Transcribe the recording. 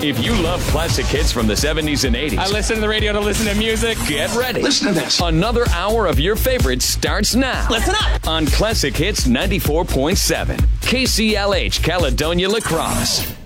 If you love classic hits from the 70s and 80s, I listen to the radio to listen to music. get ready. Listen to this. Another hour of your favorites starts now. Listen up. On Classic Hits 94.7, KCLH, Caledonia La Crosse.